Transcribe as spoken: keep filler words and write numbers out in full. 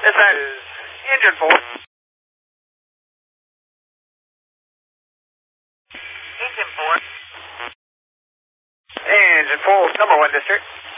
This is engine four. Engine four. Engine four, number one district.